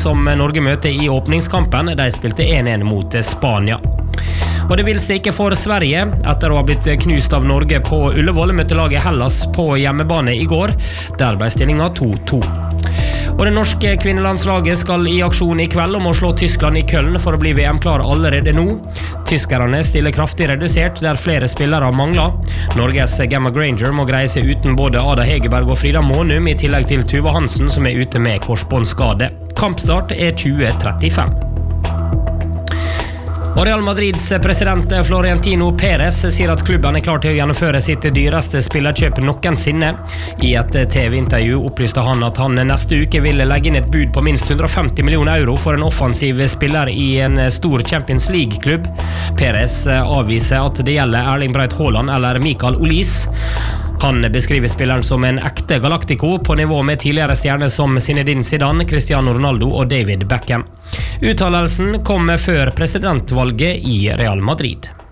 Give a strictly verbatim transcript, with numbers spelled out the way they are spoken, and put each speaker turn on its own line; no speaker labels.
som Norge møter i åpningskampen. De spilte en en mot Spania. Og det vil seg ikke for Sverige. Etter å ha blitt knust av Norge på Ullevål møtte laget Hellas på hjemmebane i går. Der ble stillingen to to. Og det norske kvinnelandslaget skal i aksjon i kveld om å slå Tyskland i Köln for å bli V M-klar allerede nå. Tyskerne stiller kraftig redusert der flere spillere mangler. Norges Gemma Granger må greie seg uten både Ada Hegerberg og Frida Månum, i tillegg til Tuva Hansen som er ute med korsbåndskade. Kampstart er tjue trettifem. Og Real Madrids president Florentino Perez sier at klubben er klar til å gjennomføre sitt dyreste spillerkjøp noensinne. I et T V-intervju opplyste han at han neste uke vil legge inn et bud på minst hundre og femti millioner euro for en offensiv spiller i en stor Champions League-klubb. Perez avviser at det gjelder Erling Braut Haaland eller Mikael Olis. Han beskriver spilleren som en ekte galaktico på nivå med tidligere stjerner som Zinedine Zidane, Cristiano Ronaldo og David Beckham. Uttalelsen kom før presidentvalget i Real Madrid.